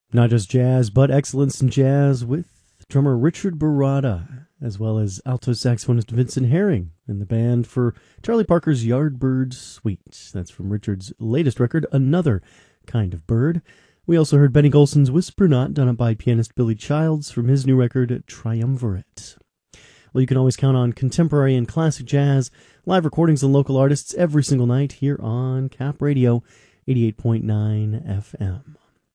Not just jazz, but excellence in jazz with drummer Richard Baratta, as well as alto saxophonist Vincent Herring, and the band for Charlie Parker's Yardbird Suite. That's from Richard's latest record, Another Kind of Bird. We also heard Benny Golson's Whispernaut, done up by pianist Billy Childs from his new record, Triumvirate. Well, you can always count on contemporary and classic jazz, live recordings and local artists every single night here on Cap Radio 88.9 FM.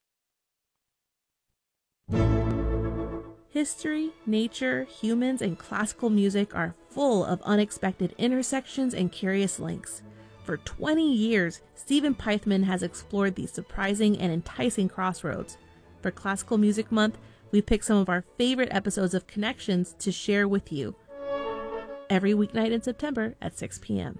History, nature, humans, and classical music are full of unexpected intersections and curious links. For 20 years, Stephen Pythman has explored these surprising and enticing crossroads. For Classical Music Month, we picked some of our favorite episodes of Connections to share with you every weeknight in September at 6 p.m.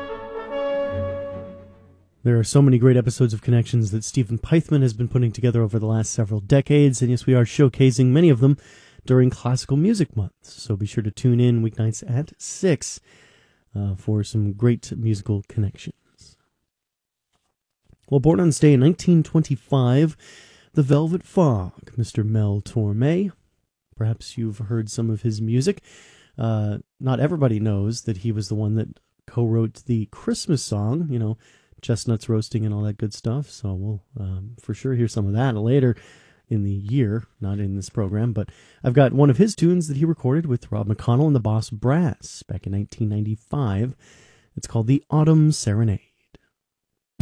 There are so many great episodes of Connections that Stephen Pythman has been putting together over the last several decades, and yes, we are showcasing many of them during Classical Music Month. So be sure to tune in weeknights at 6 for some great musical connections. Well, born on this day in 1925, the Velvet Fog, Mr. Mel Torme. Perhaps you've heard some of his music. Not everybody knows that he was the one that co-wrote the Christmas song, you know, chestnuts roasting and all that good stuff. So we'll for sure hear some of that later in the year, not in this program. But I've got one of his tunes that he recorded with Rob McConnell and the Boss Brass back in 1995. It's called The Autumn Serenade.